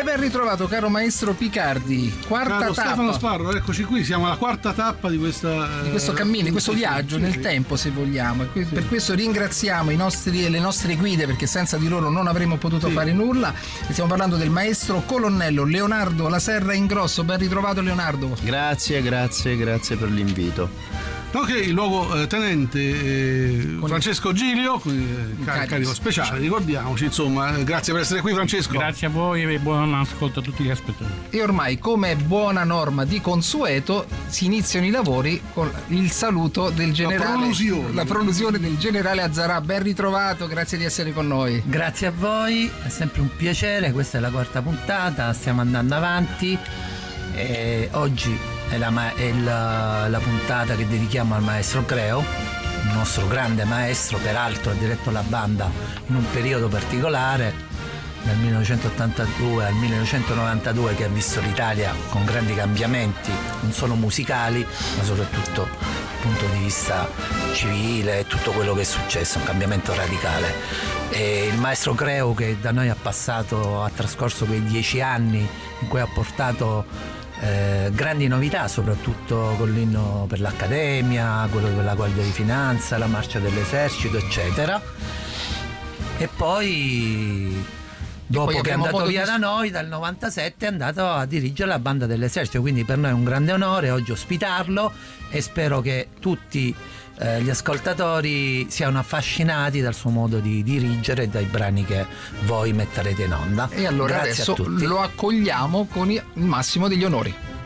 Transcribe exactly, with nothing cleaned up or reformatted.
ben ritrovato caro maestro Picardi, quarta caro tappa. Stefano Sparro, eccoci qui, siamo alla quarta tappa di questa di questo cammino, di questo viaggio sì, nel sì. tempo, se vogliamo. E sì. Per questo ringraziamo i nostri, le nostre guide, perché senza di loro non avremmo potuto sì. fare nulla. E stiamo parlando del maestro colonnello Leonardo Laserra Ingrosso. Ben ritrovato Leonardo. Grazie, grazie, grazie per l'invito. Ok, il luogo eh, tenente eh, Francesco Gilio, eh, car- carico speciale, ricordiamoci, insomma, eh, grazie per essere qui Francesco. Grazie a voi e buon ascolto a tutti gli spettatori. E ormai, come buona norma di consueto, si iniziano i lavori con il saluto del generale, la prolusione, la prolusione del generale Azzarà. Ben ritrovato, grazie di essere con noi. Grazie a voi, è sempre un piacere, questa è la quarta puntata, stiamo andando avanti e oggi è, la, è la, la puntata che dedichiamo al maestro Creo, il nostro grande maestro, peraltro ha diretto la banda in un periodo particolare, dal millenovecentottantadue al millenovecentonovantadue, che ha visto l'Italia con grandi cambiamenti, non solo musicali, ma soprattutto dal punto di vista civile, tutto quello che è successo, un cambiamento radicale. E il maestro Creo, che da noi ha passato, ha trascorso quei dieci anni in cui ha portato Eh, grandi novità, soprattutto con l'inno per l'Accademia, quello per la Guardia di Finanza, la marcia dell'Esercito, eccetera. E poi dopo poi che è andato via di... da noi dal novantasette è andato a dirigere la banda dell'Esercito, quindi per noi è un grande onore oggi ospitarlo e spero che tutti eh, gli ascoltatori siano affascinati dal suo modo di dirigere e dai brani che voi metterete in onda. E allora Grazie adesso a tutti. Lo accogliamo con il massimo degli onori.